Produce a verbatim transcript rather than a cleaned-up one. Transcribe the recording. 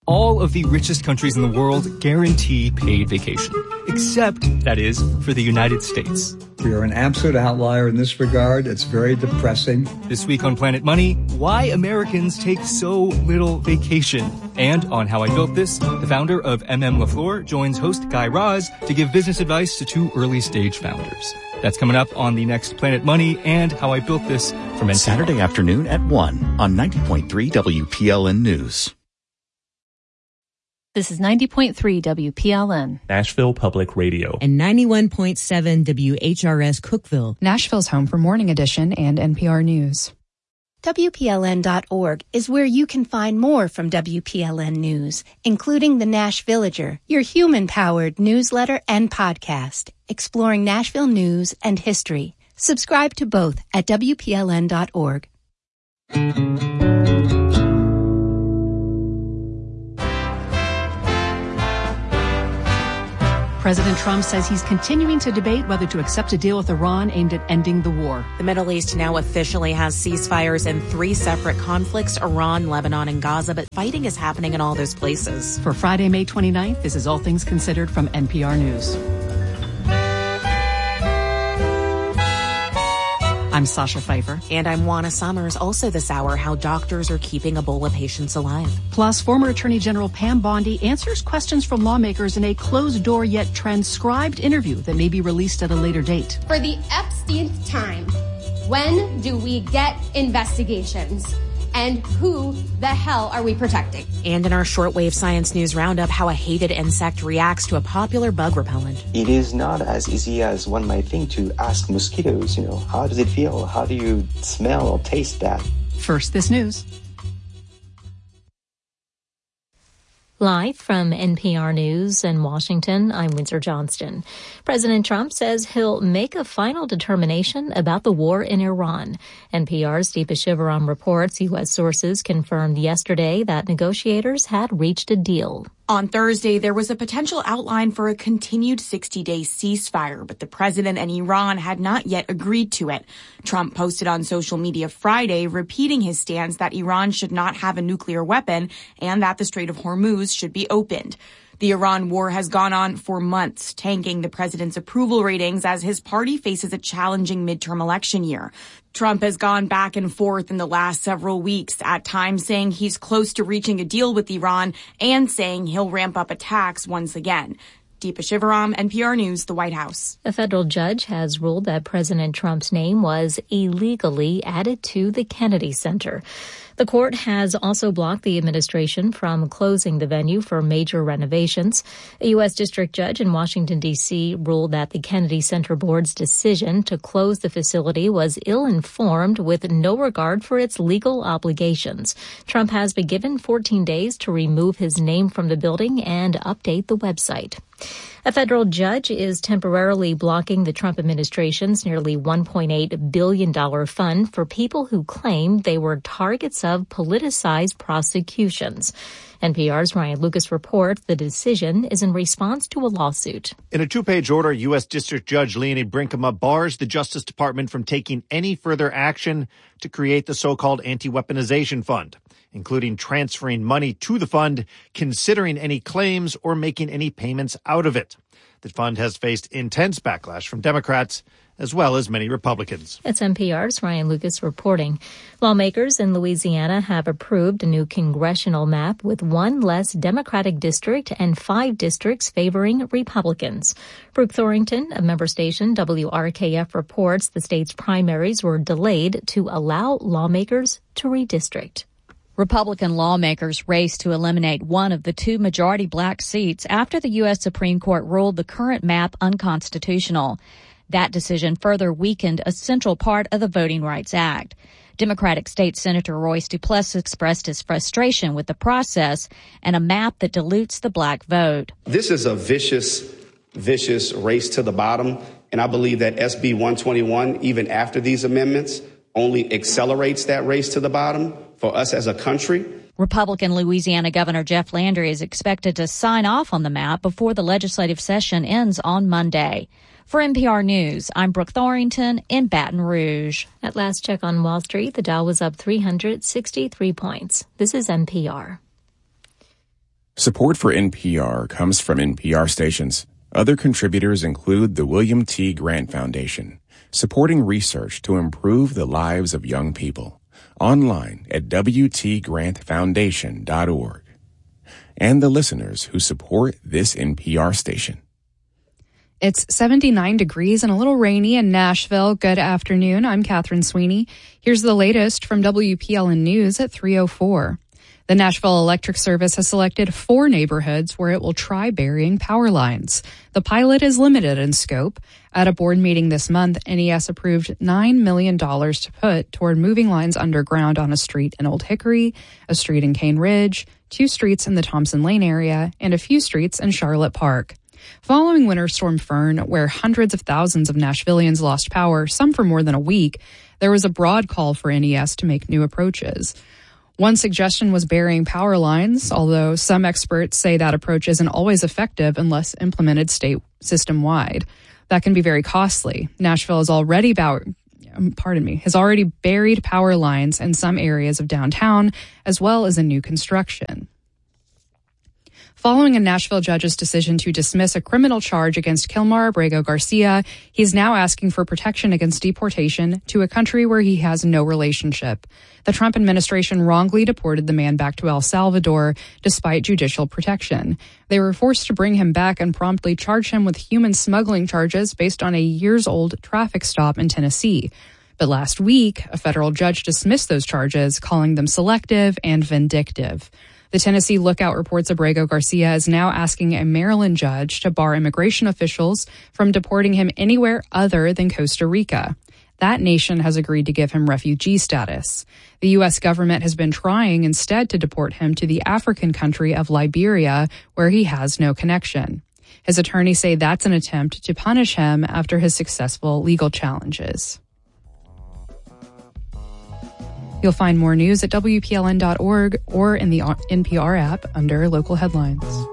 All of the richest countries in the world guarantee paid vacation. Except, that is, for the United States. We are an absolute outlier in this regard. It's very depressing. This week on Planet Money, why Americans take so little vacation. And on How I Built This, the founder of M M LaFleur joins host Guy Raz to give business advice to two early-stage founders. That's coming up on the next Planet Money and How I Built This from N P R. Saturday afternoon at one on ninety point three W P L N News. This is ninety point three W P L N. Nashville Public Radio. And ninety-one point seven W H R S Cookeville. Nashville's home for Morning Edition and N P R News. W P L N dot org is where you can find more from W P L N News, including the Nash Villager, your human-powered newsletter and podcast, exploring Nashville news and history. Subscribe to both at W P L N dot org. President Trump says he's continuing to debate whether to accept a deal with Iran aimed at ending the war. The Middle East now officially has ceasefires in three separate conflicts, Iran, Lebanon, and Gaza, but fighting is happening in all those places. For Friday, May twenty-ninth, this is All Things Considered from N P R News. I'm Sasha Pfeiffer. And I'm Juana Summers. Also this hour, how doctors are keeping Ebola patients alive. Plus, former Attorney General Pam Bondi answers questions from lawmakers in a closed-door yet transcribed interview that may be released at a later date. For the Epsteinth time, when do we get investigations? And who the hell are we protecting? And in our shortwave science news roundup, how a hated insect reacts to a popular bug repellent. It is not as easy as one might think to ask mosquitoes, you know, how does it feel? How do you smell or taste that? First, this news. Live from N P R News in Washington, I'm Windsor Johnston. President Trump says he'll make a final determination about the war in Iran. N P R's Deepa Shivaram reports U S sources confirmed yesterday that negotiators had reached a deal. On Thursday, there was a potential outline for a continued sixty-day ceasefire, but the president and Iran had not yet agreed to it. Trump posted on social media Friday, repeating his stance that Iran should not have a nuclear weapon and that the Strait of Hormuz should be opened. The Iran war has gone on for months, tanking the president's approval ratings as his party faces a challenging midterm election year. Trump has gone back and forth in the last several weeks, at times saying he's close to reaching a deal with Iran and saying he'll ramp up attacks once again. Deepa Shivaram, N P R News, the White House. A federal judge has ruled that President Trump's name was illegally added to the Kennedy Center. The court has also blocked the administration from closing the venue for major renovations. A U S district judge in Washington, D C ruled that the Kennedy Center Board's decision to close the facility was ill-informed with no regard for its legal obligations. Trump has been given fourteen days to remove his name from the building and update the website. A federal judge is temporarily blocking the Trump administration's nearly one point eight billion dollars fund for people who claim they were targets of politicized prosecutions. N P R's Ryan Lucas reports the decision is in response to a lawsuit. In a two-page order, U S District Judge Leonie Brinkema bars the Justice Department from taking any further action to create the so-called anti-weaponization fund, including transferring money to the fund, considering any claims, or making any payments out of it. The fund has faced intense backlash from Democrats as well as many Republicans. It's N P R's Ryan Lucas reporting. Lawmakers in Louisiana have approved a new congressional map with one less Democratic district and five districts favoring Republicans. Brooke Thorington of member station W R K F reports the state's primaries were delayed to allow lawmakers to redistrict. Republican lawmakers raced to eliminate one of the two majority black seats after the U S Supreme Court ruled the current map unconstitutional. That decision further weakened a central part of the Voting Rights Act. Democratic State Senator Royce Duplessis expressed his frustration with the process and a map that dilutes the black vote. This is a vicious, vicious race to the bottom, and I believe that S B one twenty-one, even after these amendments, only accelerates that race to the bottom for us as a country. Republican Louisiana Governor Jeff Landry is expected to sign off on the map before the legislative session ends on Monday. For N P R News, I'm Brooke Thorington in Baton Rouge. At last check on Wall Street, the Dow was up three hundred sixty-three points. This is N P R. Support for N P R comes from N P R stations. Other contributors include the William T. Grant Foundation, supporting research to improve the lives of young people. Online at w t grant foundation dot org. And the listeners who support this N P R station. It's seventy-nine degrees and a little rainy in Nashville. Good afternoon. I'm Catherine Sweeney. Here's the latest from W P L N News at three oh four. The Nashville Electric Service has selected four neighborhoods where it will try burying power lines. The pilot is limited in scope. At a board meeting this month, N E S approved nine million dollars to put toward moving lines underground on a street in Old Hickory, a street in Cane Ridge, two streets in the Thompson Lane area, and a few streets in Charlotte Park. Following Winter Storm Fern, where hundreds of thousands of Nashvillians lost power, some for more than a week, there was a broad call for N E S to make new approaches. One suggestion was burying power lines, although some experts say that approach isn't always effective unless implemented state system-wide. That can be very costly. Nashville has already bow- pardon me, has already buried power lines in some areas of downtown, as well as in new construction. Following a Nashville judge's decision to dismiss a criminal charge against Kilmar Abrego Garcia, he's now asking for protection against deportation to a country where he has no relationship. The Trump administration wrongly deported the man back to El Salvador despite judicial protection. They were forced to bring him back and promptly charge him with human smuggling charges based on a years-old traffic stop in Tennessee. But last week, a federal judge dismissed those charges, calling them selective and vindictive. The Tennessee Lookout reports Abrego Garcia is now asking a Maryland judge to bar immigration officials from deporting him anywhere other than Costa Rica. That nation has agreed to give him refugee status. The U S government has been trying instead to deport him to the African country of Liberia, where he has no connection. His attorneys say that's an attempt to punish him after his successful legal challenges. You'll find more news at W P L N dot org or in the N P R app under local headlines.